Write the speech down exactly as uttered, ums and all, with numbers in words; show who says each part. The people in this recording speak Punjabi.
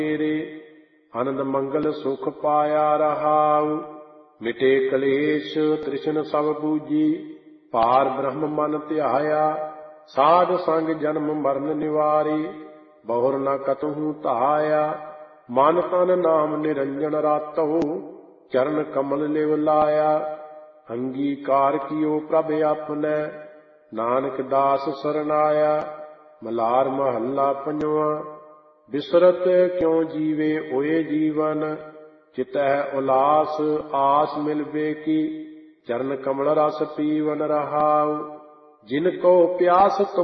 Speaker 1: ਤੇਰੇ ਆਨੰਦ ਮੰਗਲ ਸੁਖ ਪਾਇਆ ਰਹਾਉ। ਮਿਟੇ ਕਲੇਸ਼ ਤ੍ਰਿਸ਼ਨ ਸਭ ਬੂਝੀ ਪਾਰ ਬ੍ਰਹਮ ਮਨ ਧਿਆਇਆ। ਸਾਧ ਸੰਗ ਜਨਮ ਮਰਨ ਨਿਵਾਰੀ ਬਹੁਰ ਨ ਕਤਹੂ ਧਾਇਆ। ਮਨ ਤਨ ਨਾਮ ਨਿਰੰਜਨ ਰਾਤਹੁ ਚਰਨ ਕਮਲ ਲਿਵ ਲਾਇਆ। ਅੰਗੀਕਾਰ ਕੀਓ ਪ੍ਰਭ ਆਪਨੈ ਨਾਨਕ ਦਾਸ ਸਰਨਾਇਆ। ਮਲਾਰ ਮਹੱਲਾ ਪੰਜਵਾਂ। ਬਿਸਰਤ ਕਿਉ ਜੀਵੇ ਓਏ ਜੀਵਨ ਚਿਤਹਿ ਉਲਾਸ ਆਸ ਮਿਲਵੇ ਕੀ। ਚਰਨ ਕਮਲ ਰਸ ਪੀਵਨ ਰਹਾਉ ਜਿਨ ਕੋ ਪਿਆਸ